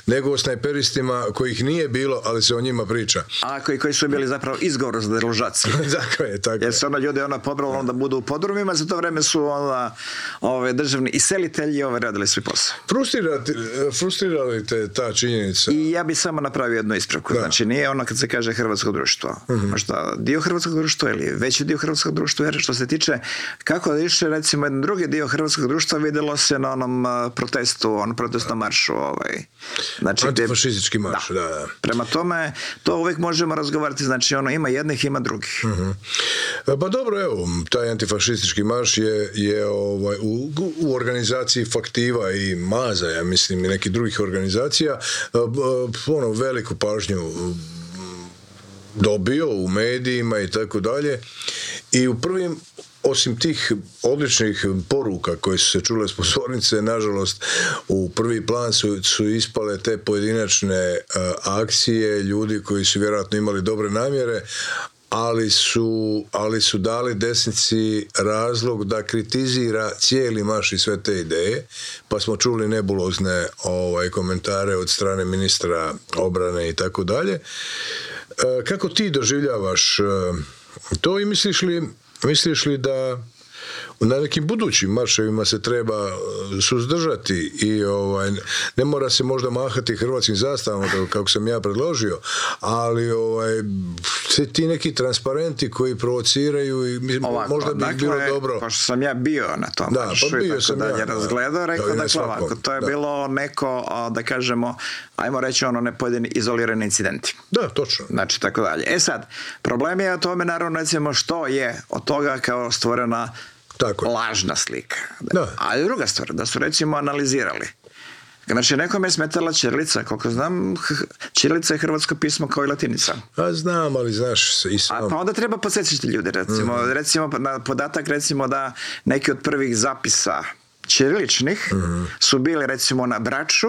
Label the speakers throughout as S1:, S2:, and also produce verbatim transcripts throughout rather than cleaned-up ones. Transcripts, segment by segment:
S1: nego o snajperistima kojih nije bilo, ali se o njima priča.
S2: A koji, koji su bili zapravo izgovor za deložaciju.
S1: Tako je, tako je.
S2: Jer se ono ljudi ono pobralo onda budu u podrumima, za to vreme su onda ove, državni iselitelji ove, radili svoj posao.
S1: Frustrirali te ta činjenica?
S2: I ja bi samo napravio jednu ispravku. Da. Znači nije ono kad se kaže hrvatsko društvo. Uh-huh. Možda dio hrvatskog društva ili veći dio hrvatskog društva, jer što se tiče kako da išle recimo jedan drugi dio hrvatskog društva vidjelo se na onom uh, protestu, onom protestnom maršu. Ovaj. Znači,
S1: antifašistički marš, da. da, da.
S2: Prema tome, to uvijek možemo razgovarati, znači ono ima jednih, ima drugih.
S1: Uh-huh. Pa dobro, evo, taj antifašistički marš je, je ovaj, u, u organizaciji Faktiva i Maza, ja mislim, i nekih drugih organizacija, ono, veliku pažnju dobio u medijima i tako dalje. I u prvim, osim tih odličnih poruka koje su se čule s pozornice, nažalost, u prvi plan su, su ispale te pojedinačne uh, akcije ljudi koji su vjerojatno imali dobre namjere, ali su, ali su dali desnici razlog da kritizira cijeli marš i sve te ideje, pa smo čuli nebulozne ovaj, komentare od strane ministra obrane i tako dalje. Kako ti doživljavaš to i misliš li, misliš li da na nekim budućim marševima se treba suzdržati i ovaj, ne mora se možda mahati hrvatskim zastavama kako sam ja predložio, ali ovaj, ti neki transparenti koji provociraju i mislim, ovako, možda bi dakle, bilo dobro.
S2: Pošto sam ja bio na tom
S1: da,
S2: maršu
S1: pa bio
S2: i tako dalje ja, razgledao, rekao da, dakle ovako, to je da. bilo neko, da kažemo, ajmo reći ono ne pojedini izolirani incidenti.
S1: Da, točno.
S2: Znači, tako dalje. E sad, problem je o tome, naravno, recimo, što je od toga kao stvorena tako. lažna slika. Da. Ali druga stvar, da su recimo analizirali. Znači, nekome je smetala ćirilica, koliko znam, ćirilica je hrvatsko pismo kao i latinica.
S1: A znam, ali znaš i sam.
S2: A pa onda treba podsjećati ljudi, recimo, mm-hmm. recimo na podatak, recimo da neki od prvih zapisa ćiriličnih mm-hmm. su bili recimo na Braču,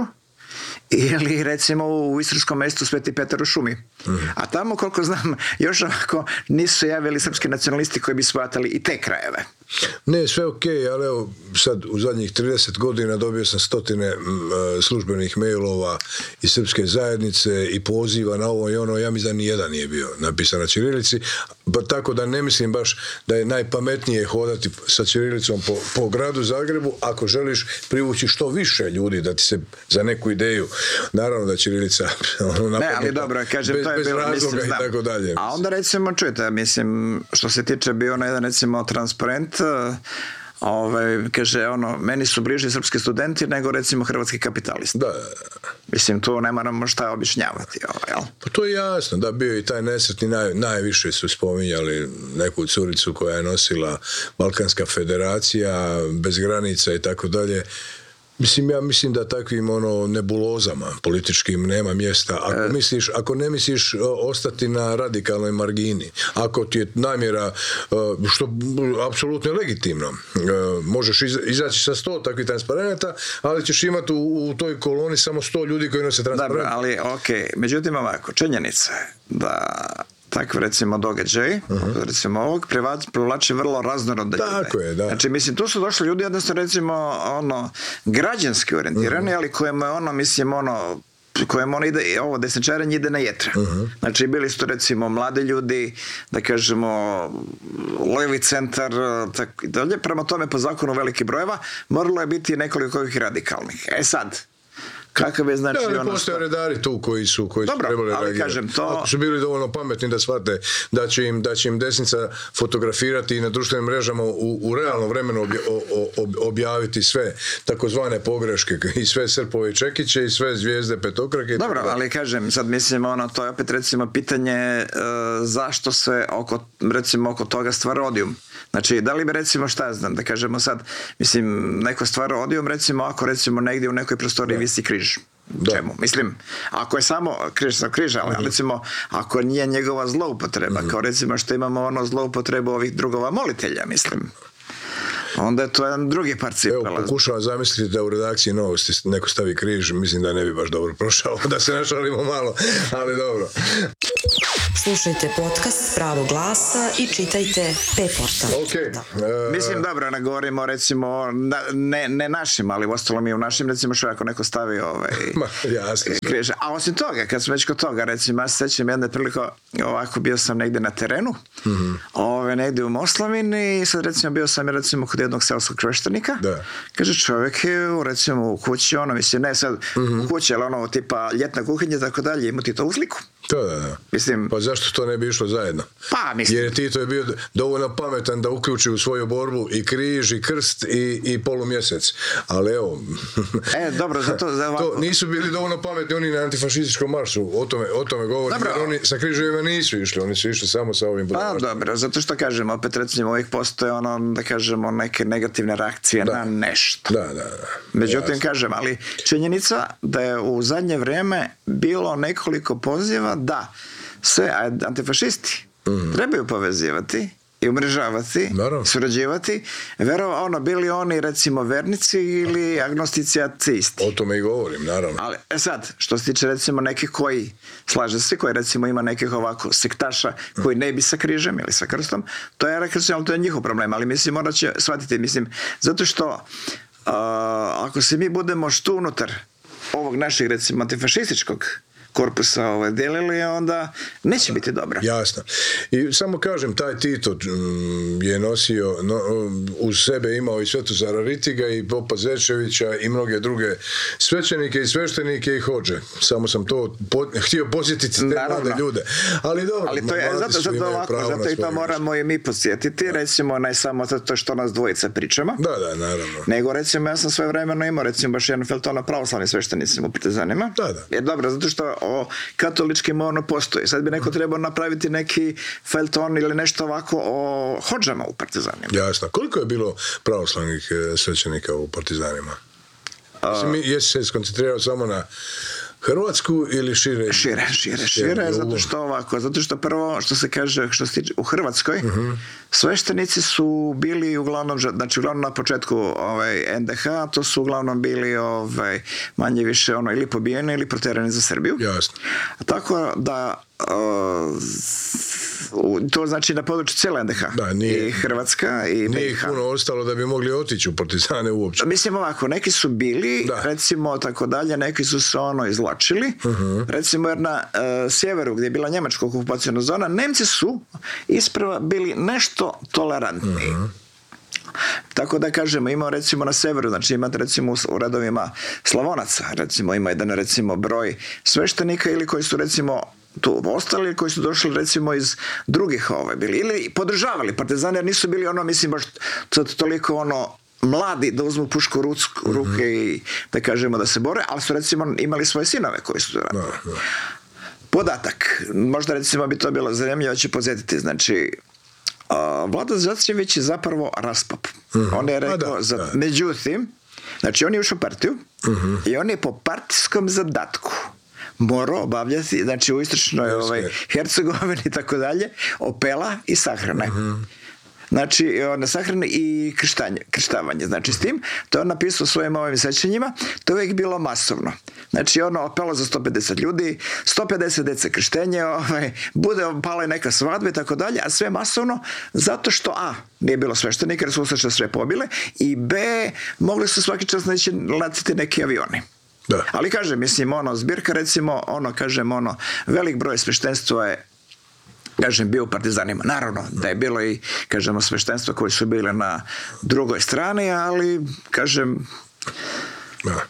S2: ili recimo u istarskom mjestu Sveti Petar u šumi. Mm. A tamo, koliko znam, još ovako nisu javili srpski nacionalisti koji bi shvatali i te krajeve.
S1: Ne, sve ok, ali evo sad u zadnjih trideset godina dobio sam stotine m, službenih mailova iz srpske zajednice i poziva na ovo i ono, ja mislim da nijedan nije bio napisan na ćirilici, pa tako da ne mislim baš da je najpametnije hodati sa ćirilicom po, po gradu Zagrebu ako želiš privući što više ljudi da ti se za neku ideju, naravno da ćirilica ono,
S2: ne, ali dobro, kažem,
S1: bez,
S2: to je
S1: bez
S2: bilo,
S1: razloga
S2: mislim,
S1: i tako dalje.
S2: A onda recimo, čujte, mislim, što se tiče bio na jedan recimo transparent, Ove, kaže, ono, meni su bliži srpski studenti nego recimo hrvatski kapitalisti.
S1: Da.
S2: Mislim, tu ne moramo šta objašnjavati. Ovaj, jel?
S1: Pa to je jasno, da, bio i taj nesretni, naj, najviše su spominjali neku curicu koja je nosila Balkanska federacija, bez granica i tako dalje. Mislim, ja mislim da takvim ono nebulozama političkim nema mjesta. Ako, e... misliš, ako ne misliš ostati na radikalnoj margini, ako ti je namjera, što apsolutno je legitimno, možeš izaći sa sto takvih transparenata, ali ćeš imati u, u toj koloni samo sto ljudi koji nose transparent.
S2: Dobro, ali ok, međutim ovako, činjenica je da takve recimo događaj, uh-huh. recimo ovog, privlači vrlo raznorodne ljude.
S1: Tako je, da.
S2: Znači, mislim, tu su došli ljudi jednostavno recimo ono, građanski orijentirani, uh-huh. ali kojima je ono, mislim, ono, kojem ono ide, ovo desničarenje ide na jetra. Uh-huh. Znači, bili su to recimo mladi ljudi, da kažemo, levi centar, tako i dalje. Prema tome, po zakonu velikih brojeva, moralo je biti nekoliko ovih radikalnih. E sad, kakav je znači
S1: da,
S2: ono
S1: postoje redari tu koji su koji
S2: Dobro,
S1: su trebali
S2: ali
S1: reagirati.
S2: Kažem, to...
S1: Ako su bili dovoljno pametni da shvate da će im, da će im desnica fotografirati i na društvenim mrežama u, u realnom vremenu obja, ob, objaviti sve takozvane pogreške i sve srpove i čekiće i sve zvijezde petokrake.
S2: Dobro, ali kažem, sad mislim ono, to je opet recimo pitanje uh, zašto se oko, recimo oko toga stvara odijum. Znači, da li bi recimo, šta znam, da kažemo sad, mislim, neko stvara odijum, recimo, ako recimo negdje u nekoj prostoriji visi križ. Da. Čemu? Mislim, ako je samo križ sa križa, ali mm-hmm. recimo, ako nije njegova zloupotreba, mm-hmm. kao recimo što imamo ono zloupotrebu ovih drugova molitelja, mislim. onda je to jedan drugi par cipela.
S1: Evo, pokušavam zamisliti da u redakciji Novosti neko stavi križ, mislim da ne bi baš dobro prošao, da se našalimo malo, ali dobro.
S3: Slušajte podcast Pravog glasa i čitajte P-portal.
S1: Okay.
S2: Uh, Mislim, dobro, ne govorimo recimo, ne, ne našim, ali ostalo mi u našim, recimo što ako neko stavi ovaj,
S1: Ma, jasno.
S2: križ. A osim toga, kad sam već kod toga, recimo, ja se sećam jedne priliko, ovako bio sam negde na terenu, mm-hmm. ove, negde u Moslavini i sad recimo bio sam recimo kod jednog seoskog kreštenika.
S1: Da.
S2: Kaže, čovjek je recimo u kući, ono, mislim, ne sad mm-hmm. u kući, ali ono, tipa ljetna kuhinja, tako dalje, ima ti to u sliku.
S1: Da, da, da.
S2: Mislim,
S1: pa zašto to ne bi išlo zajedno?
S2: Pa, mislim.
S1: Jer Tito je bio dovoljno pametan da uključi u svoju borbu i križ, i krst, i, i polumjesec. Ali evo...
S2: E, dobro, zato... Za
S1: to nisu bili dovoljno pametni oni na antifašističkom maršu, o tome, o tome govorim. Dobro. Jer oni sa križevima nisu išli, oni su išli samo sa ovim...
S2: Pa, dobro, zato što kažem, opet recimo uvijek postoje ono, da kažemo, neke negativne reakcije da. na nešto.
S1: Da, da, da.
S2: Međutim, jasno. Kažem, ali činjenica da je u zadnje vrijeme bilo nekoliko poziva da se antifašisti mm. trebaju povezivati i umrežavati,
S1: naravno.
S2: Surađivati, verovo, ono, bili oni recimo vernici ili agnostici ateisti.
S1: O tome i govorim, naravno.
S2: Ali, e sad, što se tiče recimo nekih koji, slaže se, koji recimo ima nekih ovako sektaša koji ne bi sa križem ili sa krstom, to je, recimo, to je njihov problem, ali mislim, morat će shvatiti, mislim, zato što uh, ako se mi budemo što unutar ovog našeg, recimo, antifašističkog korpusa ovaj, delili, onda neće biti dobro.
S1: Jasno. I samo kažem, taj Tito m, je nosio no, uz sebe imao i Svetozara Ritiga i Popa Zečevića i mnoge druge svećenike i sveštenike i hodže. Samo sam to po, htio posjetiti te mlade ljude. Ali dobro,
S2: ali to je, zato, zato ovako, zato i to moramo i mi podsjetiti, da. Recimo ne samo to što nas dvojica pričamo,
S1: da, da, naravno.
S2: Nego recimo ja sam svoje vremeno imao recimo baš jedan felton o pravoslavnim sveštenicima u Partizanima.
S1: Da, da.
S2: Jer dobro, zato što o katoličkim ono postoji. Sad bi neko trebao napraviti neki felton ili nešto ovako o hodžama u Partizanima.
S1: Jasno. Koliko je bilo pravoslavnih svećenika u Partizanima? Mislim, jesi se skoncentrirao samo na Hrvatsku ili šire?
S2: Šire, šire, šire, zato što ovako, zato što prvo, što se kaže, što se tiče, u Hrvatskoj, uh-huh. sveštenici su bili uglavnom, znači uglavnom na početku ovaj, en de ha, to su uglavnom bili ovaj, manje više ono, ili pobijeni ili proterani za Srbiju.
S1: Jasno.
S2: Tako da uh, to znači na području cijele en de ha.
S1: Da, nije,
S2: i Hrvatska i
S1: nije ih puno ostalo da bi mogli otići u partizane uopće.
S2: Mislim ovako, neki su bili, da. Recimo tako dalje, neki su se ono izvlačili. Uh-huh. Recimo jer na uh, sjeveru gdje je bila njemačka okupacijona zona, Nemci su isprava bili nešto tolerantniji. Uh-huh. Tako da kažemo, imamo recimo na severu, znači imate recimo u redovima Slavonaca, recimo ima jedan recimo broj sveštenika ili koji su recimo tu ostali, koji su došli recimo iz drugih ovaj, bili, ili podržavali partizane, jer nisu bili ono, mislim, baš toliko ono mladi da uzmu pušku u ruke mm-hmm. i da kažemo da se bore, ali su recimo imali svoje sinove koji su to radili. No, no. Podatak, možda recimo bi to bilo zanimljivo, će podsjetiti, znači uh, Vlada Zečević je zapravo raspap. Mm-hmm. On je rekao, da, za, da. Međutim, znači on je ušao u partiju mm-hmm. i on je po partijskom zadatku morao obavljati, znači u istočnoj ovaj, Hercegovini i tako dalje, opela i sahrane. Mm-hmm. Znači, na sahrane i krštanje, krštavanje. Znači, s tim, to je on napisao svojim ovim sećanjima, to je uvijek bilo masovno. Znači, ono opelo za sto pedeset ljudi, sto pedeset dece krštenje, ovaj, bude pala i neka svadba i tako dalje, a sve masovno, zato što, a, nije bilo sveštenika, jer su ustaše sve pobile, i b, mogli su svaki čas neći laciti neki avioni.
S1: Da.
S2: Ali kažem, mislim, ono, zbirka recimo, ono, kažem, ono, velik broj sveštenstva je, kažem, bio u partizanima. Naravno, da je bilo i, kažemo, sveštenstva koji su bile na drugoj strani, ali, kažem...
S1: Da.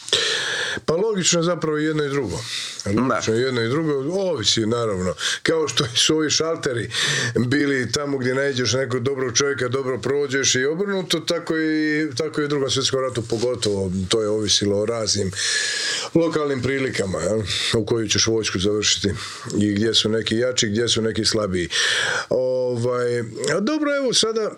S1: Pa logično je zapravo jedno i drugo. Logično je jedno i drugo, ovisi naravno. Kao što su ovi šalteri bili tamo gdje nađeš nekog dobrog čovjeka, dobro prođeš i obrnuto, tako i, tako i u drugom svjetskom ratu pogotovo. To je ovisilo o raznim lokalnim prilikama, jel? U koju ćeš vojsku završiti i gdje su neki jači, gdje su neki slabiji. Ovaj, a dobro, evo sada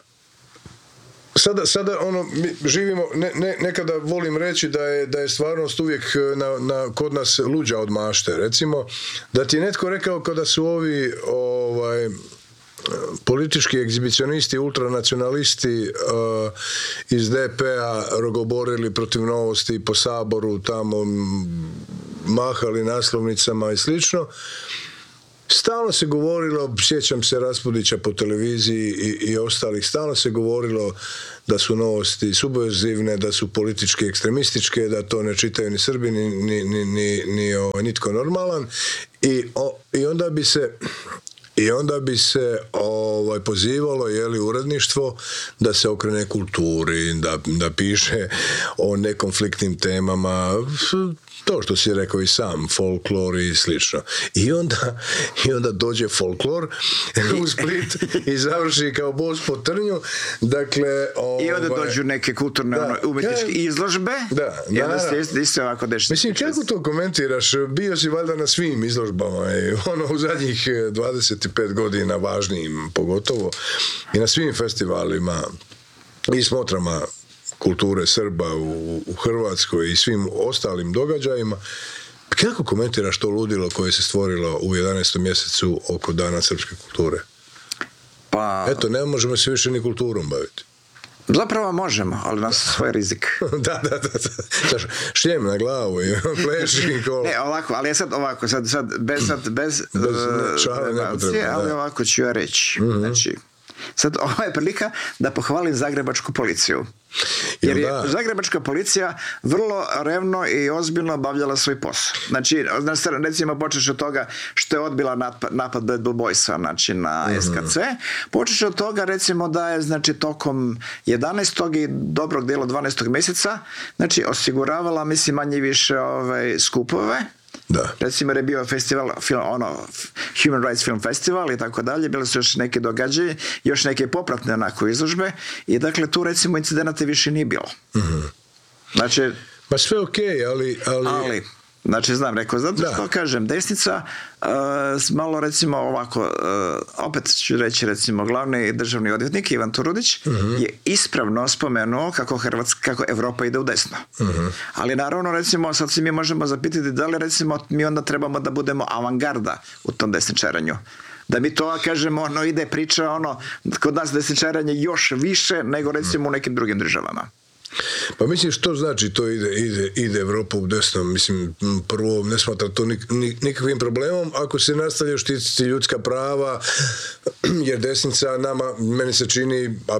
S1: Sada, sada ono, mi živimo, ne, ne, nekada volim reći da je, da je stvarnost uvijek na, na, kod nas luđa od mašte. Recimo, da ti je netko rekao kada su ovi ovaj, politički egzibicionisti, ultranacionalisti uh, iz D P-a rogoborili protiv Novosti po Saboru, tamo mahali naslovnicama i slično. Stalno se govorilo, sjećam se Raspudića po televiziji i, i ostalih, stalno se govorilo da su Novosti subverzivne, da su politički ekstremističke, da to ne čitaju ni Srbi, ni, ni, ni, ni, ni o, nitko normalan. I, o, i onda bi se... I onda bi se ovaj, pozivalo jeli, uredništvo da se okrene kulturi, da, da piše o nekonfliktnim temama, to što si rekao i sam, folklor i slično. I onda, i onda dođe folklor u Split i završi kao bos po trnju. Dakle, ovaj,
S2: i onda dođu neke kulturne
S1: da,
S2: ono, umjetničke ja, izložbe
S1: da,
S2: i onda se isto, isto ovako dešava.
S1: Mislim, kako to komentiraš? Bio si valjda na svim izložbama i ono u zadnjih dvadeset pet godina važnijim pogotovo i na svim festivalima i smotrama kulture Srba u, u Hrvatskoj i svim ostalim događajima. Kako komentiraš to ludilo koje se stvorilo u jedanaestom mjesecu oko Dana srpske kulture?
S2: Pa...
S1: Eto, ne možemo se više ni kulturom baviti.
S2: Zapravo možemo, ali na svoj rizik.
S1: da, da, da. da. Šljem na glavu i pleši kola.
S2: Ne, ovako, ali je sad ovako, sad, sad bez, sad, bez,
S1: bez uh, šale nepotrebno.
S2: Ali da. Ovako ću ja reći. Mm-hmm. Znači, sad ovo je prilika da pohvalim zagrebačku policiju. Jer je da. Zagrebačka policija vrlo revno i ozbiljno obavljala svoj posao. Znači, recimo počeš od toga što je odbila napad, napad Bad Blue Boysa, znači na mm-hmm. S K C, počeš od toga recimo da je znači tokom jedanaestog i dobrog dijela dvanaestog mjeseca znači osiguravala mislim manje više ovaj, skupove.
S1: Da.
S2: Recimo jer je bio festival, film, ono, Human Rights Film Festival i tako dalje, bile su još neke događaje, još neke popratne onako izložbe i dakle tu recimo incidenata više nije bilo. Mm-hmm. Znači...
S1: Ma sve okej, okay, ali, ali...
S2: ali... Znači, znam, rekao, zato što da. Kažem, desnica, uh, malo recimo ovako, uh, opet ću reći recimo, glavni državni odvjetnik Ivan Turudić uh-huh. je ispravno spomenuo kako Hrvatska, kako Evropa ide u desno. Uh-huh. Ali naravno, recimo, sad si mi možemo zapitati da li recimo mi onda trebamo da budemo avangarda u tom desničaranju. Da mi to, kažemo, ono, ide priča, ono, kod nas desničaranje još više nego recimo u nekim drugim državama.
S1: Pa mislim što znači to ide, ide, ide Evropa u desno, mislim prvo ne smatra to nik, nik, nikakvim problemom ako se nastavlja štititi ljudska prava jer desnica nama, meni se čini, a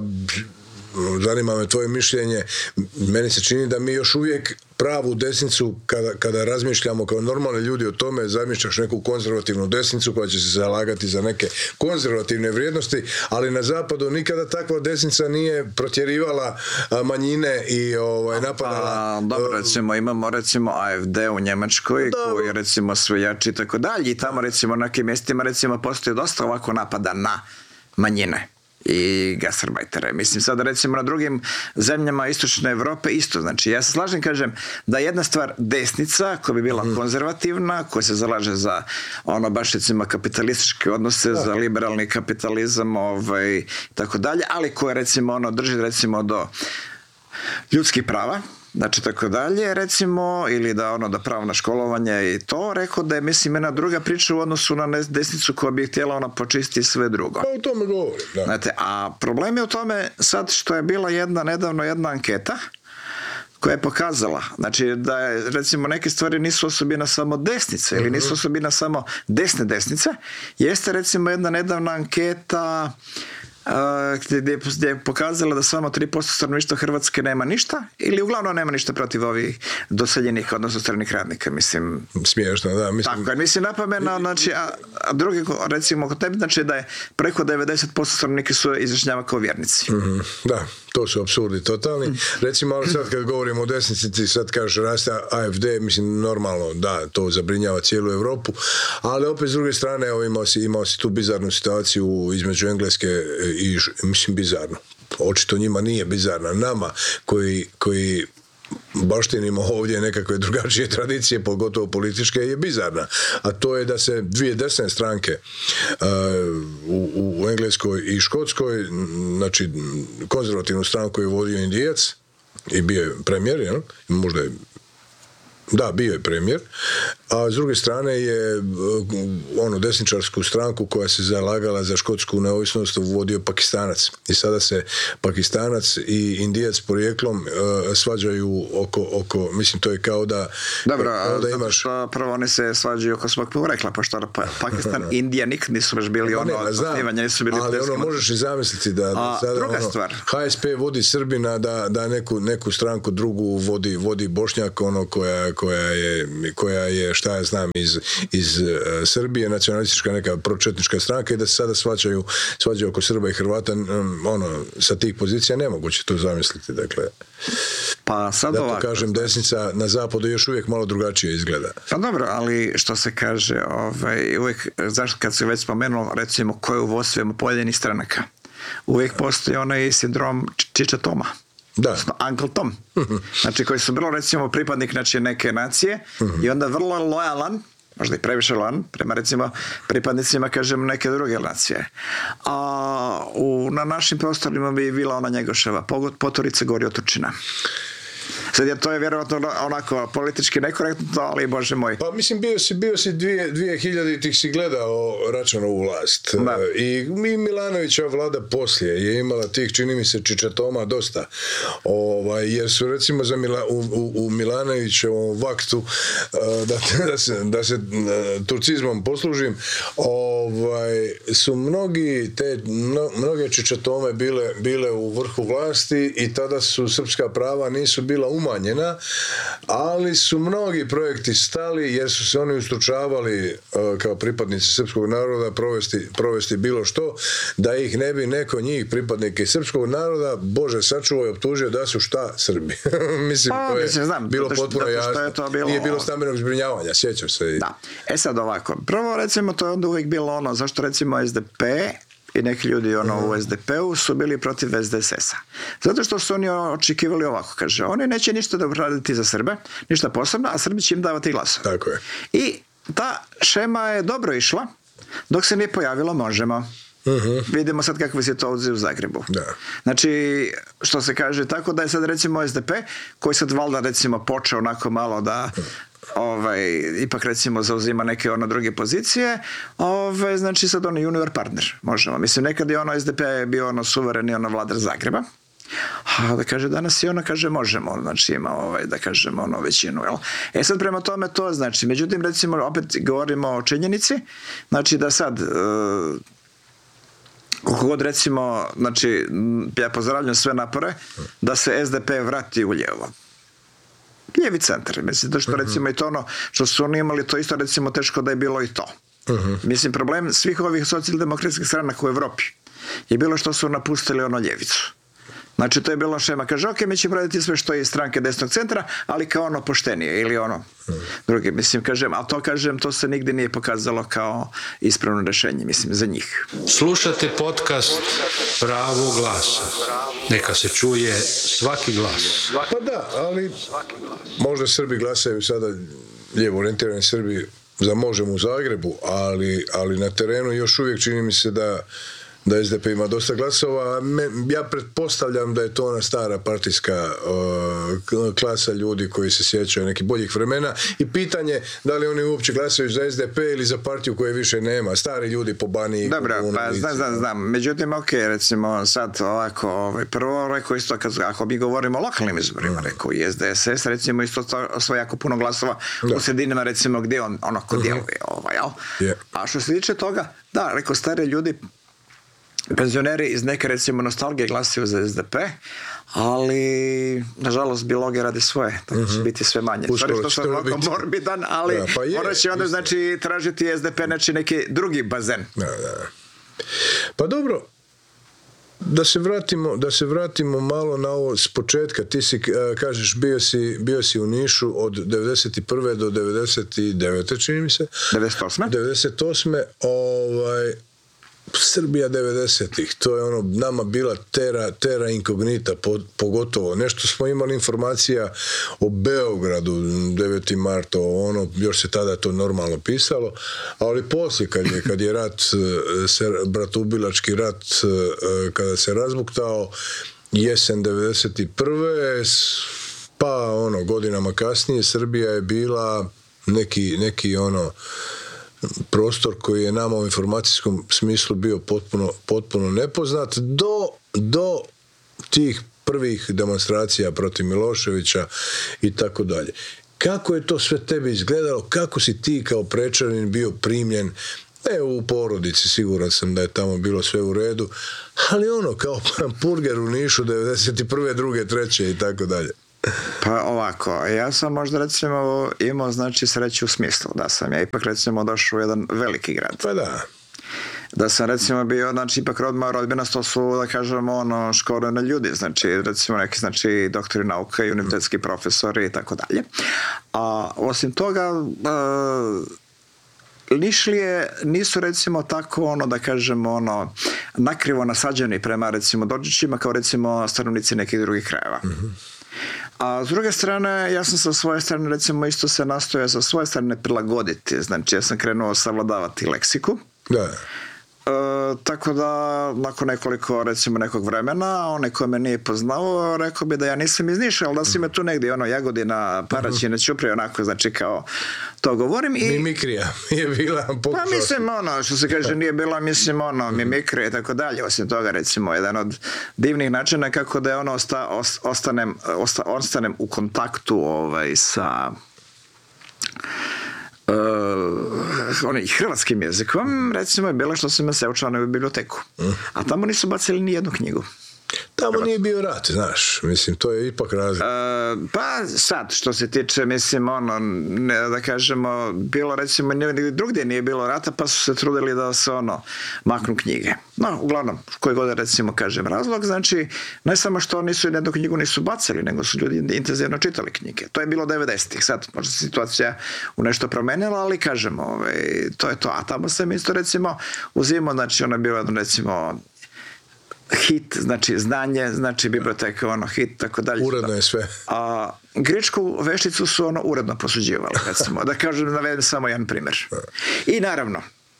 S1: zanima me tvoje mišljenje, meni se čini da mi još uvijek pravu desnicu kada, kada razmišljamo kao normalni ljudi o tome, zamišljaš neku konzervativnu desnicu koja će se zalagati za neke konzervativne vrijednosti, ali na zapadu nikada takva desnica nije protjerivala manjine i ovaj, napadala.
S2: Pa, dobro, recimo imamo recimo A F D u Njemačkoj da, koji recimo sve jači i tako dalje i tamo recimo na nekim mjestima recimo postoji dosta ovako napada na manjine i gastarbajtere. Mislim sad recimo na drugim zemljama istočne Evrope isto. Znači ja se slažem, kažem, da jedna stvar desnica koja bi bila mm. konzervativna, koja se zalaže za ono baš recimo kapitalističke odnose, da. Za liberalni kapitalizam ovaj, tako dalje, ali koja recimo ono drži recimo do ljudskih prava, znači tako dalje, recimo, ili da ono da pravo na školovanje i to, rekao da je, mislim, jedna druga priča u odnosu na desnicu koja bi htjela ona počistiti sve drugo.
S1: Pa o tome govorim, da.
S2: Znate, a problem je u tome sad što je bila jedna, nedavno jedna anketa koja je pokazala, znači da je, recimo, neke stvari nisu osobina samo desnice, ili nisu osobina samo desne desnice, jeste recimo jedna nedavna anketa Uh, gdje, gdje je pokazala da samo tri posto stanovništva Hrvatske nema ništa ili uglavnom nema ništa protiv ovih doseljenih, odnosno stranih radnika, mislim.
S1: Smiješno, da. Mislim...
S2: Tako, jer mislim napomena, znači, a, a drugi, recimo, kod tebi, znači da je preko devedeset posto stanovnika su izjašnjava kao vjernici.
S1: Mm-hmm. Da, to su apsurdi totalni. Mm. Recimo, ali sad kad govorimo o desnici, ti sad kažeš raste A F D, mislim, normalno, da, to zabrinjava cijelu Europu, ali opet s druge strane, evo, imao si, imao si tu bizarnu situaciju između Engleske i, mislim, bizarno. Očito njima nije bizarna. Nama koji, koji baštinimo ovdje nekakve drugačije tradicije, pogotovo političke, je bizarna. A to je da se dvije desne stranke uh, u, u Engleskoj i Škotskoj, znači konzervativnu stranku je vodio Indijac i bio je premijer, jel? Možda je Da, bio je premijer. a s druge strane je ono desničarsku stranku koja se zalagala za škotsku neovisnost vodio Pakistanac. I sada se Pakistanac i Indijac porijeklom uh, svađaju oko, oko, mislim to je kao da...
S2: Dobro,
S1: kao da
S2: zato
S1: imaš...
S2: što prvo oni se svađaju oko svog porekla, pošto pa, Pakistan i Indija nikad nisu baš bili ono osnivanje, nisu bili...
S1: Ali ono, možeš i zamisliti da, da
S2: a,
S1: sada
S2: druga
S1: ono,
S2: stvar.
S1: H S P vodi Srbina, da, da neku, neku stranku drugu vodi, vodi Bošnjak, ono koja, koja, je, koja je, šta ja znam, iz, iz uh, Srbije, nacionalistička neka pročetnička stranka i da se sada svađaju, svađaju oko Srba i Hrvata, um, ono, sa tih pozicija nemoguće to zamisliti, dakle...
S2: Pa sad
S1: da to
S2: ovako,
S1: kažem, desnica na zapadu još uvijek malo drugačije izgleda.
S2: Pa dobro, ali što se kaže, ovaj, uvijek, zašto kad se već spomenuo, recimo, ko je u vodstvima pojedinih stranaka, uvijek postoji onaj sindrom Čiča Toma.
S1: Da.
S2: Uncle Tom. Znači, koji su vrlo, recimo, pripadnik znači, neke nacije i onda vrlo lojalan, možda i previše lojalan, prema recimo pripadnicima, kažem, neke druge nacije. A u, na našim prostorima bi bila ona Njegoševa, Poturica gori od Turčina. Sad je to je vjerojatno onako politički nekorektno, ali bože moj.
S1: Pa mislim, bio si, bio si dvije, dvije hiljaditih si gledao Račanovu vlast.
S2: Da.
S1: I mi Milanovića vlada poslije je imala tih, čini mi se, čičatoma dosta. Ovaj, jer su recimo za Mila, u, u, u Milanovićevom vaktu, da, da se, da se turcizmom poslužim, ovaj, su mnogi te, mno, mnoge čičatome bile, bile u vrhu vlasti i tada su srpska prava nisu bila umanjena, ali su mnogi projekti stali jer su se oni ustručavali uh, kao pripadnici srpskog naroda provesti, provesti bilo što, da ih ne bi neko njih, pripadnike srpskog naroda, Bože sačuvaj, optužio da su šta Srbi. Mislim,
S2: pa,
S1: to je
S2: mislim, znam,
S1: bilo
S2: zato što,
S1: potpuno
S2: zato što
S1: jasno.
S2: je to bilo...
S1: Nije bilo stambenog zbrinjavanja, sjećam se.
S2: Da. E sad ovako, prvo recimo to je onda uvijek bilo ono, zašto recimo S D P i neki ljudi ono uh-huh. u S D P-u su bili protiv S D S S-a. Zato što su oni očekivali ovako, kaže, oni neće ništa da raditi za Srbe, ništa posebno, a Srbi će im davati glasove.
S1: Tako je.
S2: I ta šema je dobro išla, dok se nije pojavilo Možemo. Uh-huh. Vidimo sad kakve se to uzeti u Zagrebu.
S1: Da.
S2: Znači, što se kaže, tako da je sad recimo S D P, koji sad valjda recimo počeo onako malo da... Ovaj, ipak recimo zauzima neke ono druge pozicije, ovaj, znači sad ono junior partner, možemo. Mislim, nekad je ono S D P bio ono suvereni ono vladar Zagreba, a da kaže danas i ono kaže možemo, znači ima ovaj, da kažemo ono većinu, jel? E sad prema tome to znači, međutim recimo opet govorimo o činjenici, znači da sad uh, koliko god recimo, znači ja pozdravljam sve napore da se S D P vrati u lijevo. Lijevi centar, mislim, da što uh-huh. recimo i to ono, što su oni imali to isto recimo teško da je bilo i to. Uh-huh. Mislim, problem svih ovih socijaldemokratskih stranaka u Evropi je bilo što su napustili ono ljevicu. Znači, to je bilo šema, kaže, ok, mi ćemo raditi sve što je iz stranke desnog centra, ali kao ono poštenije ili ono uh-huh. drugi, mislim, kažem, a to kažem, to se nigdje nije pokazalo kao ispravno rješenje, mislim, za njih.
S4: Slušate podcast Pravo glasa. Neka se čuje svaki glas.
S1: Pa da, ali možda Srbi glasaju sada, lijevo orijentirani Srbi, za Možemo u Zagrebu, ali, ali na terenu još uvijek čini mi se da da S D P ima dosta glasova. Me, ja pretpostavljam da je to ona stara partijska uh, klasa ljudi koji se sjećaju nekih boljih vremena i pitanje da li oni uopće glasaju za S D P ili za partiju koje više nema. Stari ljudi po Baniji.
S2: Dobro, pa znam, znam, znam. Međutim, ok, recimo sad ovako, ovaj, prvo rekao isto, kad, ako mi govorimo o lokalnim izborima, mm. rekao i S D S S, recimo isto osvoja jako puno glasova da. U sredinama, recimo, gdje on onako mm-hmm. djeluje. Ovaj, yeah. A što se tiče toga, da, rekao, stari ljudi penzioneri iz neke recimo nostalgije glasaju za S D P, ali nažalost biologija radi svoje, tako će mm-hmm. biti sve manje. Stvari što sam ovako morbidan, ali ja, pa je, morat će onda znači tražiti S D P znači neki drugi bazen.
S1: Da, da. Pa dobro, da se vratimo, da se vratimo malo na ovo s početka. Ti si, kažeš, bio si, bio si u Nišu od devedeset prve do devedeset devete čini mi se.
S2: devedeset osme
S1: devedeset osme Ovaj... Srbija devedesetih, to je ono nama bila tera, tera inkognita, pogotovo. Nešto smo imali informacija o Beogradu, deveti marta, ono, još se tada to normalno pisalo, ali poslije kad je, kad je rat, bratoubilački rat, kada se razbuktao, jesen devedeset prve pa ono, godinama kasnije, Srbija je bila neki, neki ono prostor koji je nama u informacijskom smislu bio potpuno, potpuno nepoznat do, do tih prvih demonstracija protiv Miloševića i tako dalje. Kako je to sve tebi izgledalo? Kako si ti kao Prečanin bio primljen? Ne u porodici, siguran sam da je tamo bilo sve u redu, ali ono kao Purger u Nišu devedeset prve, druge, treće i tako dalje.
S2: Pa ovako, ja sam možda recimo imao znači sreću u smislu da sam ja ipak recimo došao u jedan veliki grad.
S1: Pa da.
S2: Da sam recimo bio, znači ipak rodma rodbina, to su da kažemo ono školovani ljudi, znači recimo neki znači doktori nauka i univerzitetski profesori i tako dalje. A osim toga uh, Nišlije nisu recimo tako ono da kažemo ono nakrivo nasađeni prema recimo Dođićima kao recimo stanovnici nekih drugih krajeva. Mm-hmm. A s druge strane, ja sam sa svoje strane recimo isto se nastojao sa svoje strane prilagoditi, znači ja sam krenuo savladavati leksiku.
S1: Da.
S2: E, tako da nakon nekoliko recimo nekog vremena onaj ko me nije poznao rekao bi da ja nisam iz Niša, ali da si me tu negdje ono Jagodina, Paraćin, Ćuprije onako znači kao to govorim i
S1: mimikrija je bila pokušao.
S2: Pa mislim ono što se kaže nije bila mislim ono mimikrija i tako dalje, osim toga recimo jedan od divnih načina kako da je ono osta, ostanem, osta, ostanem u kontaktu ovaj sa Uh, onaj hrvatskim jezikom recimo je bilo što sam me se učao na biblioteku, a tamo nisu bacili ni jednu knjigu.
S1: Tamo nije bio rat, znaš, mislim, to je ipak razlika.
S2: Uh, pa sad, što se tiče, mislim, ono, ne, da kažemo, bilo recimo, drugdje nije bilo rata, pa su se trudili da se, ono, maknu knjige. No, uglavnom, koji god recimo, kažem, razlog, znači, ne samo što nisu jednu knjigu nisu bacili, nego su ljudi intenzivno čitali knjige. To je bilo devedesetih, sad možda se situacija u nešto promenila, ali kažemo, ovaj, to je to. A tamo sam isto, recimo, uzimao, znači, ono je bilo, recimo, hit, znači znanje, znači biblioteka, ono hit, tako dalje.
S1: Uredno je sve.
S2: A grčku vešticu su ono uredno prosuđivali, recimo. Da kažem, navedem samo jedan primjer. I naravno,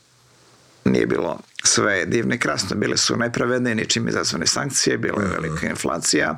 S2: nije bilo sve divno i krasno, bile su najpravednije, ničim izazvane sankcije, bila je velika inflacija.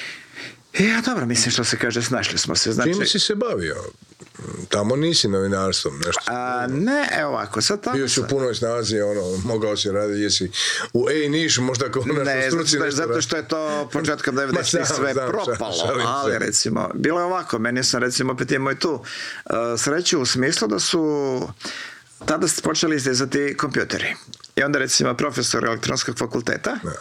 S2: I ja dobro, mislim što se kaže, snašli smo se. Znači,
S1: čime si se bavio? Tamo nisi novinarstvom, nešto?
S2: A, ne, evo ovako, sad tamo...
S1: Bio si u punoj snazi, ono, mogao si raditi, jesi u Ej Niš, možda kao nešto
S2: ne,
S1: struci
S2: zato,
S1: nešto...
S2: zato što je to početkom devedesetih sve znam, propalo, šalim, ali recimo, bilo je ovako, meni sam recimo opet imao i tu uh, sreću u smislu da su tada počeli izlizati kompjuteri. I onda recimo profesor elektronskog fakulteta ne.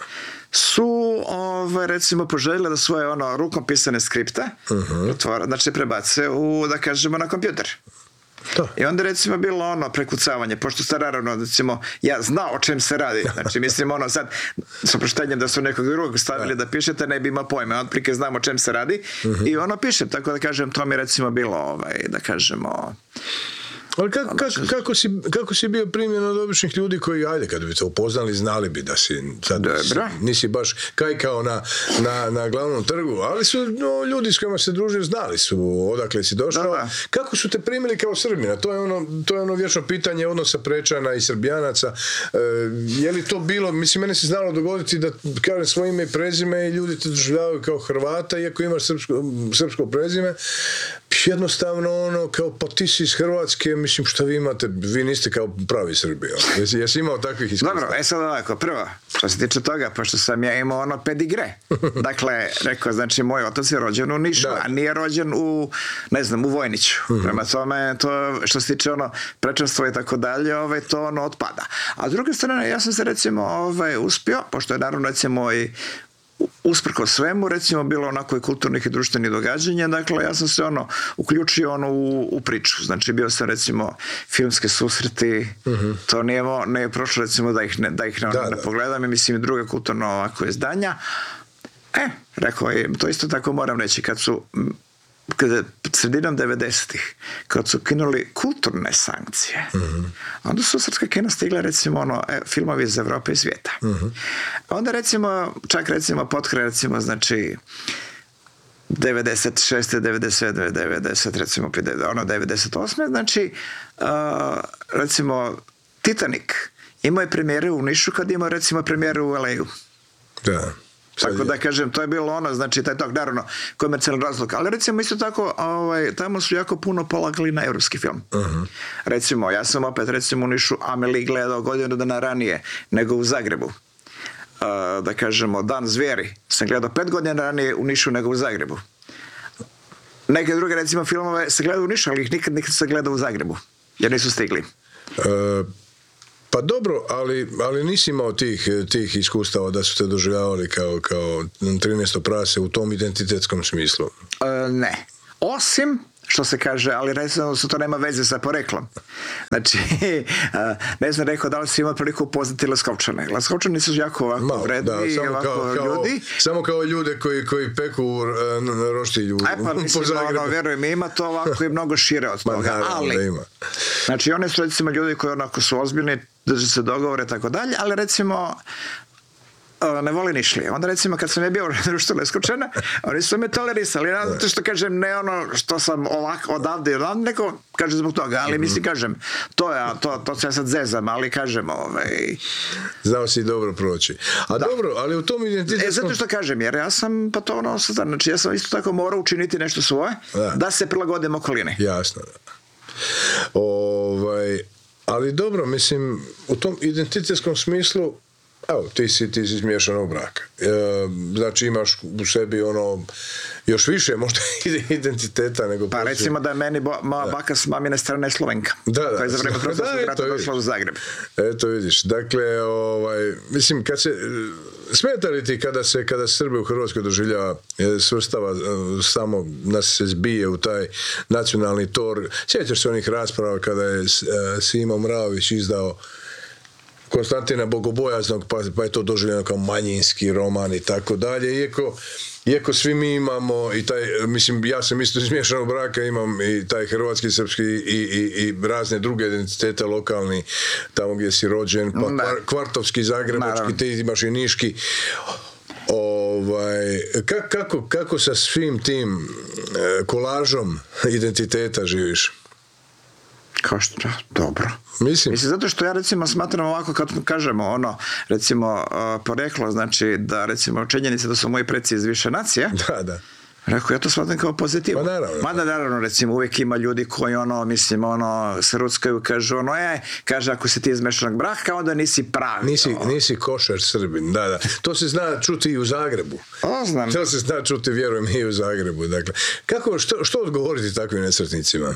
S2: su ovaj, recimo poželjeli da svoje ono rukom pisane skripte uh-huh. otvora, znači prebace u, da kažemo, na kompjuter. To. I onda recimo bilo ono prekucavanje, pošto ste naravno recimo ja znao o čem se radi, znači mislim ono sad s oproštenjem da su nekog drugog stavili da, da pišete, ne bi imao pojma, otprilike znam o čem se radi uh-huh. i ono pišem, tako da kažem to mi recimo bilo ovaj, da kažemo.
S1: Ali kako, kako, kako, si, kako si bio primljen od običnih ljudi koji, ajde, kad bi te upoznali, znali bi da si sad nisi baš kajkao na, na, na glavnom trgu, ali su no, ljudi s kojima se družio znali su odakle si došao. Da, da. Kako su te primili kao Srbina? To je ono, to je ono vječno pitanje odnosa Prečana i Srbijanaca. E, je li to bilo, mislim, mene se znalo dogoditi da kažem svoje ime i prezime i ljudi te doživljavaju kao Hrvata, iako imaš srpsko, srpsko prezime. Jednostavno ono, kao pa ti si iz Hrvatske, mislim što vi imate, vi niste kao pravi Srbi. Jesi, jesi imao takvih iskustva?
S2: Dobro, e sad ovako, prvo, što se tiče toga, pošto sam ja imao ono pedigre. Dakle, rekao, znači moj otac je rođen u Nišu, da. A nije rođen u, ne znam, u Vojniću. Mm-hmm. Prema tome, to što se tiče ono prečanstva i tako dalje, ovaj, to ono otpada. A s druge strane, ja sam se recimo ovaj, uspio, pošto je naravno recimo i usprko svemu, recimo bilo onako i kulturnih i društvenih događanja, dakle ja sam se ono uključio ono u, u priču, znači bio sam recimo filmske susreti, uh-huh. to nije, nije prošlo recimo da ih ne, da ih ne, da, ne da. pogledam i mislim i druga kulturno ovako izdanja. E, rekao je, to isto tako moram reći, kad su kada sredinom devedesetih, kad su kinuli kulturne sankcije, uh-huh. onda su srpska kina stigla recimo ono, e, filmovi iz Evrope i svijeta. Uh-huh. Onda recimo, čak recimo potkraj recimo, znači devedeset šeste, devedeset sedme, devedeset recimo ono devedeset osme znači uh, recimo Titanic imao je premijere u Nišu kad imao recimo premijere u L A-u.
S1: Da. Sad
S2: Tako
S1: je.
S2: da kažem, to je bilo ono, znači taj tog, naravno, komercijalni razlog. Ali recimo isto tako, ovaj, tamo su jako puno polagali na evropski film.
S1: Uh-huh.
S2: Recimo, ja sam opet recimo u Nišu Amelie gledao godinu dana ranije nego u Zagrebu. Uh, da kažemo, Dan zvijeri sam gledao pet godina ranije u Nišu nego u Zagrebu. Neke druge recimo filmove se gledao u Nišu, ali ih nikad nikad se gledao u Zagrebu, jer nisu stigli.
S1: Uh, Pa dobro, ali, ali nisi imao tih, tih iskustava da su te doživljavali kao, kao trinaesto prase u tom identitetskom smislu?
S2: E, ne. Osim, što se kaže, ali recimo su to nema veze sa poreklom. Znači, ne znam rekao da li si imao priliku upoznati Leskovčane. Leskovčani su jako ovako
S1: Malo,
S2: vredni,
S1: da, samo
S2: ovako
S1: kao, kao,
S2: ljudi.
S1: Samo kao ljude koji, koji peku uh, roštilju
S2: Aj pa mislim,
S1: po Zagrebu.
S2: ono, verujem, ima to ovako i mnogo šire od
S1: Ma,
S2: toga.
S1: naravno
S2: Ali,
S1: da ima.
S2: znači, oni su recimo ljudi koji onako su ozbiljni, drže se dogovore i tako dalje, ali recimo ne voli Nišlije. Onda recimo kad sam je bio u društvu Leskovčana, oni su me tolerisali. Ne zato što kažem ne ono što sam ovako odavde i odavde, nego kažem zbog toga, ali mislim kažem to je, to, to se ja sad zezam, ali kažem ovaj...
S1: Znao si dobro proći. A da. Dobro, ali u tom identitetskom...
S2: E, zato što kažem, jer ja sam pa to ono, znači ja sam isto tako morao učiniti nešto svoje, da, da se prilagodim okolini.
S1: Jasno, da. Ovaj, ali dobro, mislim, u tom identitetskom smislu, evo, ti si, ti si iz miješanog braka. E, znači imaš u sebi ono, još više možda identiteta nego...
S2: Pa poslije. Recimo da je meni bo, moja da. baka s mamine strane Slovenka.
S1: Da, da.
S2: To je za vreme Prostorskog rata došla u Zagreb.
S1: Eto vidiš. Dakle, ovaj, mislim, kad se... Smeta li ti kada se, kada Srbe u Hrvatskoj doživljava, svrstava, samo nas se zbije u taj nacionalni tor? Sjećaš se onih rasprava kada je Simo Mravić izdao Konstantina Bogobojaznog, pa, pa je to doživljeno kao manjinski roman i tako dalje, iako, iako svi mi imamo i taj, mislim, ja sam isto iz miješanog braka, imam i taj hrvatski, srpski i, i, i razne druge identitete lokalni, tamo gdje si rođen, pa kvar, kvartovski, zagrebački, te imaš i niški. Ovaj, kako, kako sa svim tim kolažom identiteta živiš?
S2: Kao što? Dobro.
S1: Mislim.
S2: Mislim, zato što ja recimo smatram ovako kad kažemo ono, recimo uh, poreklo, znači da recimo činjenice da su moji preci iz više nacije.
S1: Da, da.
S2: Rekao, ja to shvatam kao pozitivno.
S1: Pa naravno.
S2: Mada naravno, recimo, uvijek ima ljudi koji ono, mislim, ono, se ruckaju, kažu ono, e, kaže, ako si ti iz mešanog braka, onda nisi pravi.
S1: Nisi, nisi košar Srbin, da, da. To se zna čuti i u Zagrebu.
S2: O, znam.
S1: To se zna čuti, vjerujem, i u Zagrebu. Dakle, kako, što, što odgovoriti takvim nesretnicima?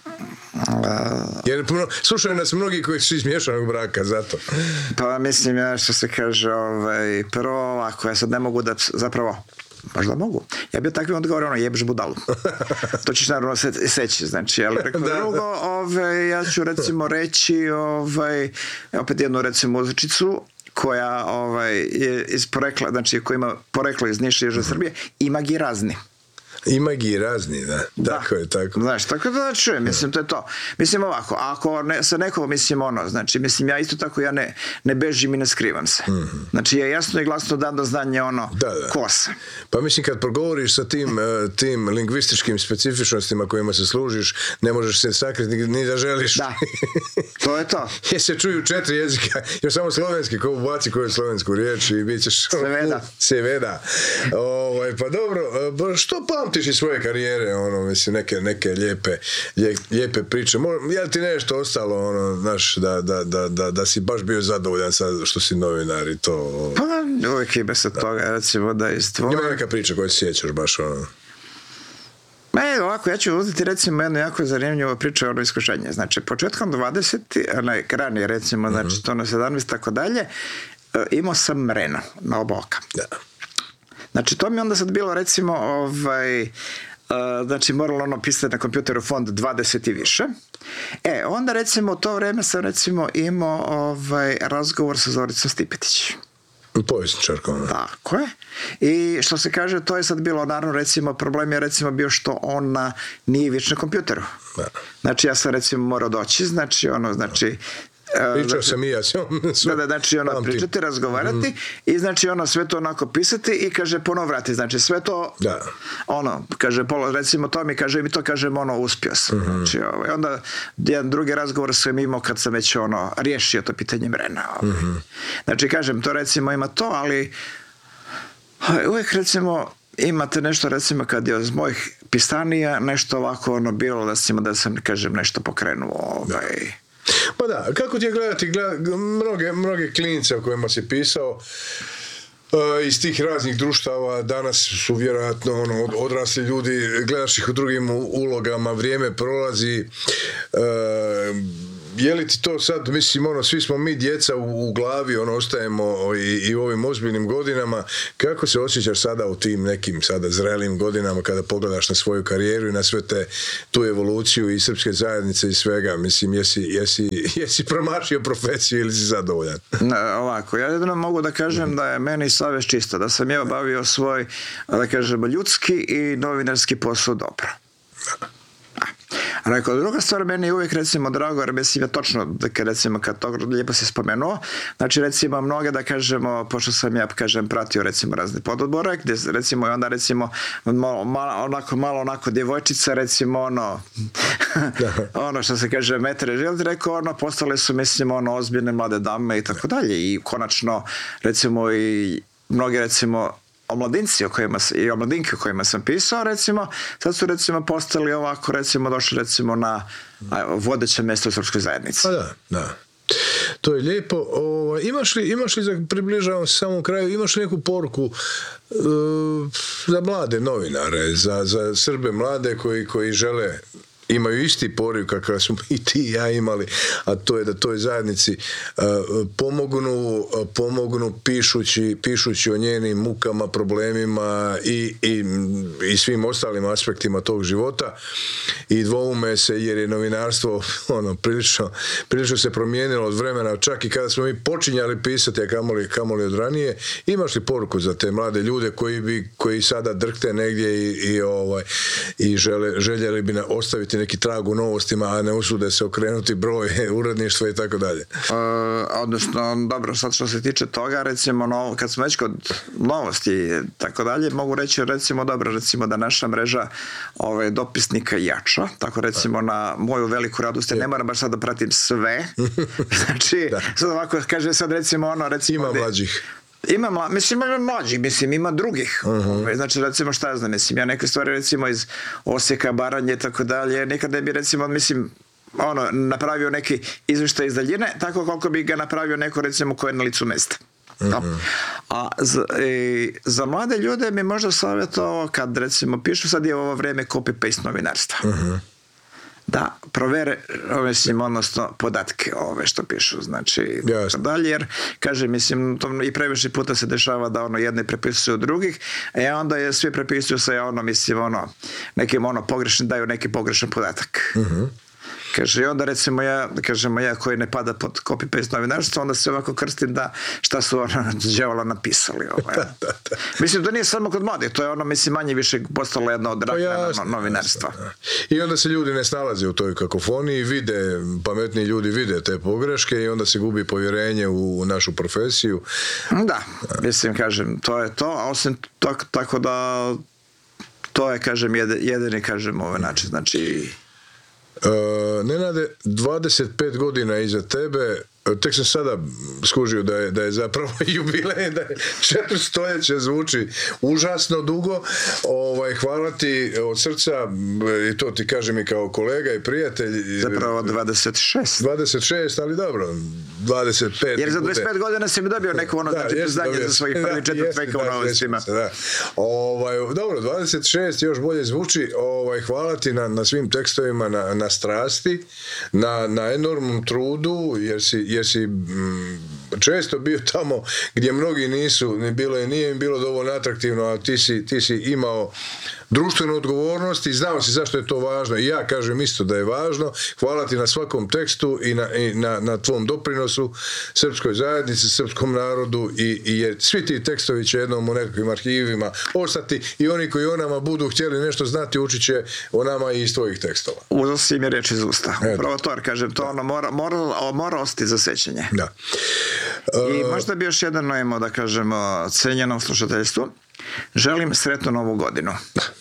S1: Jer slušaju nas mnogi koji su iz miješanog braka, zato.
S2: Pa mislim, ja što se kaže, ovaj, prvo ovako, ja sad ne mogu da, zapravo, možda mogu. Ja bi takvim odgovorio, ono, jebš budalu. To ćeš naravno se, seći, znači, ali rekao da, drugo, ovaj, ja ću recimo reći, ovaj, opet jednu recimo muzičicu, koja ovaj, je iz porekla, znači koja ima poreklo iz Niša i Južne Srbije, ima gi razni.
S1: Ima gi razni, da.
S2: Da.
S1: Tako je, tako.
S2: Znaš, tako da čujem, mislim, to je to. Mislim ovako, ako ne, sa nekom, mislim, ono, znači, mislim, ja isto tako, ja ne, ne bežim i ne skrivam se. Mm-hmm. Znači, ja jasno i glasno dam do znanja, ono,
S1: da, da.
S2: ko sam.
S1: Pa mislim, kad progovoriš sa tim, tim lingvističkim specifičnostima kojima se služiš, ne možeš se sakriti ni da želiš.
S2: Da, to je to.
S1: Jer se čuju četiri jezika, još samo slovenski, ko ubaci koju slovensku riječ i bit ćeš...
S2: Seveda.
S1: Seveda. Ovaj, pa dobro, što pamtiš iz svoje karijere, ono, mislim, neke, neke lijepe, lijepe priče. Je li ti nešto ostalo, ono, znaš, da, da, da, da, da si baš bio zadovoljan sad što si novinar i to...
S2: Pa, uvijek ima se toga, recimo, da iz tvoje...
S1: Ima neka priča koju sjećaš baš, ono...
S2: E, ovako, ja ću uzeti recimo jednu jako zanimljivu priču o ono iskušenje. Znači, početkom dvadesetih, onaj, ranije recimo, mm-hmm. znači, to na sedamnaest, tako dalje, imao sam mreno na oba oka.
S1: Da.
S2: Znači, to mi onda sad bilo, recimo, ovaj, uh, znači, moralo ono pisati na kompjuteru font dvadeset i više. E, onda, recimo, u to vreme sam, recimo, imao ovaj, razgovor sa Zoricom Stipetić.
S1: Povjesničarkom.
S2: Tako je. I što se kaže, to je sad bilo, naravno, recimo, problem je, recimo, bio što ona nije već na kompjuteru. Da. Znači, ja sam, recimo, morao doći, znači, ono, znači,
S1: pričao
S2: znači,
S1: sam i ja s njom.
S2: Da, da, znači ono pamtim. Pričati, razgovarati mm. i znači ono sve to onako pisati i kaže ponovo vrati, znači sve to
S1: da.
S2: Ono, kaže, polo, recimo to mi kaže, mi to kažem ono, uspio sam. Mm-hmm. Znači, ovaj, onda jedan drugi razgovor sam imao kad sam već ono, riješio to pitanje mrena. Ovaj. Mm-hmm. Znači, kažem, to recimo ima to, ali Uvijek recimo imate nešto recimo kad je od mojih pisanija nešto ovako ono bilo recimo da sam kažem nešto pokrenuo ovaj.
S1: Pa da, kako ti je gledati gleda, mnoge, mnoge klinice o kojima si pisao uh, iz tih raznih društava danas su vjerojatno ono, odrasli ljudi, gledaš ih u drugim ulogama, vrijeme prolazi, uh, je li ti to sad, mislim, ono, svi smo mi djeca u, u glavi, ono, ostajemo i, i u ovim ozbiljnim godinama, kako se osjećaš sada u tim nekim sada zrelim godinama kada pogledaš na svoju karijeru i na sve te, tu evoluciju i srpske zajednice i svega, mislim, jesi, jesi, jesi promašio profesiju ili si zadovoljan?
S2: Ne, ovako, ja jedino mogu da kažem mm-hmm. da je meni savjest čista, da sam ja obavio svoj, da kažem, ljudski i novinarski posao dobro. Rekao, druga stvar, meni je uvijek recimo drago, jer mislim je točno, da recimo kad to lijepo si spomenuo, znači recimo mnoge da kažemo, pošto sam ja kažem pratio recimo razne pododbore, gdje recimo i onda recimo malo, malo, onako, malo onako djevojčica recimo ono, ono što se kaže metre želiti, rekao ono, postale su mislim ono ozbiljne mlade dame i tako dalje i konačno recimo i mnogi recimo omladinci o kojima, i omladinke o kojima sam pisao, recimo, sad su recimo postali ovako, recimo, došli recimo na vodeće mjesto u srpskoj zajednici.
S1: Pa da, da. To je lijepo. O, imaš li, imaš li, za, približavam se samom kraju, imaš li neku poruku uh, za mlade novinare, za, za Srbe mlade koji, koji žele, imaju isti poriv kakav smo i ti i ja imali, a to je da toj zajednici uh, pomognu, uh, pomognu pišući, pišući o njenim mukama, problemima i, i, i svim ostalim aspektima tog života i dvoume se jer je novinarstvo ono, prilično, prilično se promijenilo od vremena, čak i kada smo mi počinjali pisati, a kamoli, kamoli od ranije. Imaš li poruku za te mlade ljude koji, bi, koji sada drhte negdje i, i, ovaj, i žele, željeli bi ostaviti neki trag u novostima, a ne usude se okrenuti broj uredništva i tako dalje.
S2: Odnosno, dobro, sad što se tiče toga, recimo, no, kad smo već kod novosti i tako dalje, mogu reći, recimo, dobro, recimo da naša mreža ove, dopisnika jača, tako recimo na moju veliku radost, ne moram baš sad da pratim sve, znači, da. Sad ovako, kaže sad recimo ono, recimo...
S1: Ima mlađih.
S2: Ima, mla, mislim, ima mlađih, mislim, ima drugih. Uh-huh. Znači, recimo, šta ja znam, mislim, ja neke stvari, recimo, iz Osijeka, Baranje, tako dalje, nekad ne bi, recimo, mislim, ono, napravio neki izvještaj iz daljine, tako koliko bi ga napravio neko, recimo, ko je na licu mesta. Uh-huh. A za, e, za mlade ljude mi možda savjetovao, kad, recimo, pišu, sad je ovo vreme copy-paste novinarstva. Uh-huh. Da provere, mislim, odnosno podatke ove što pišu, znači dalje, jer kaže, mislim, to i previše puta se dešava da ono jedni prepisuju drugih, a onda je svi prepisuju se ono, mislim, ono, nekim ono pogrešni, daju neki pogrešan podatak. Uh-huh. Kaže, i onda recimo ja, kažemo ja koji ne pada pod copy-paste novinarstvo, onda se ovako krstim da šta su ono dževala napisali. Ovaj. da, da, da. Mislim, to nije samo kod mladih, to je ono, mislim, manje više postalo jedno od rakna novinarstva.
S1: Jasno, i onda se ljudi ne snalaze u toj kakofoniji, vide, pametni ljudi vide te pogreške i onda se gubi povjerenje u, u našu profesiju.
S2: Da, mislim, kažem, to je to, a osim tako, tako da to je, kažem, jedini, kažem, ovaj način, znači...
S1: Uh, Nenade, dvadeset pet godina iza tebe, tek sam sada skužio da je, da je zapravo jubilej, da je četiri stoljeće, zvuči užasno dugo. Ovaj, hvala ti od srca, i to ti kažem i kao kolega i prijatelj.
S2: Zapravo dvadeset šest.
S1: dvadeset šest, ali dobro, dvadeset pet.
S2: Jer za dvadeset pet godina si mi dobio neko ono, znači, priznanje za svojih prvi četvrt veka u novostima.
S1: Da. Ovaj, dobro, dvadeset šest još bolje zvuči. Ovaj, hvala ti na, na svim tekstovima, na, na strasti, na, na enormnom trudu, jer si jer si mm, često bio tamo gdje mnogi nisu, ni bilo je, nije im bilo dovoljno atraktivno, a ti si, ti si imao društvenu odgovornost i znao si zašto je to važno. I ja kažem isto da je važno. Hvala ti na svakom tekstu i na, i na, na tvom doprinosu srpskoj zajednici, srpskom narodu i, i jer svi ti tekstovi će jednom u nekakvim arhivima ostati i oni koji o nama budu htjeli nešto znati učit će o nama i iz tvojih tekstova.
S2: Uzeo si mi reč iz usta. Upravo to, kažem, to ono mora, mora, mora ostati za sećanje.
S1: Da. Uh,
S2: I možda bi još jedno imao da kažemo cenjenom slušateljstvu. Želim sretnu novu godinu.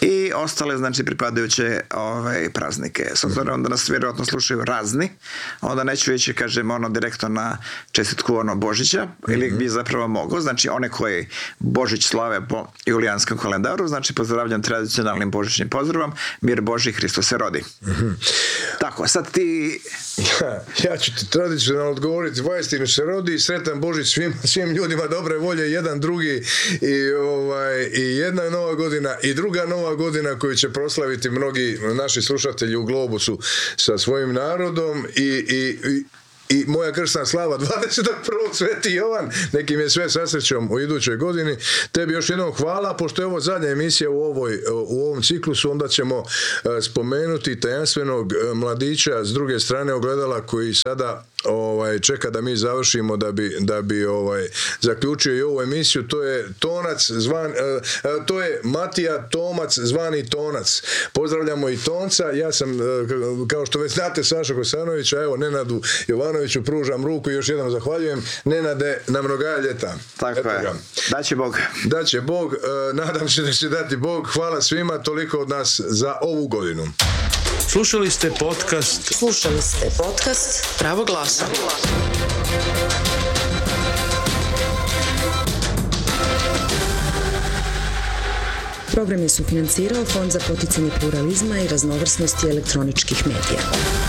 S2: i ostale, znači, pripadajuće ovaj, praznike. S obzirom da nas vjerojatno slušaju razni, onda neću ići, kažem, ono, direktno na čestitku ono Božića, ili bi zapravo mogao, znači, one koji Božić slave po julijanskom kalendaru, znači, pozdravljam tradicionalnim božićnim pozdravom, mir Boži, Hristos se rodi. Mm-hmm. Tako, sad ti...
S1: Ja, ja ću ti tradicionalno odgovoriti, vajstinu se rodi, sretan Božić svim, svim ljudima dobre volje, jedan drugi i, ovaj, i jedna nova godina i druga nova godina koju će proslaviti mnogi naši slušatelji u Globusu sa svojim narodom i, i, i I moja krsna slava dvadeset prvog Sveti Jovan, nekim je sve sa srećom u idućoj godini. Tebi još jednom hvala, pošto je ovo zadnja emisija u, ovoj, u ovom ciklusu, onda ćemo spomenuti tajanstvenog mladića s druge strane ogledala koji sada ovaj, čeka da mi završimo da bi, da bi ovaj, zaključio i ovu emisiju. To je Tonac zvan, to je Matija Tomac zvani Tonac. Pozdravljamo i Tonca. Ja sam, kao što već znate, Saša Kosanović, a evo Nenadu Jovanoviću pružam ruku i još jednom zahvaljujem. Nenade, na mnoga ljeta.
S2: Tako Eto je. Ga. Daće Bog.
S1: Daće Bog. E, nadam se da će dati Bog. Hvala svima, toliko od nas za ovu godinu.
S4: Slušali ste podcast
S3: Slušali ste podcast Pravo glasa. Program je sufinancirao Fond za poticanje pluralizma i raznovrsnosti elektroničkih medija.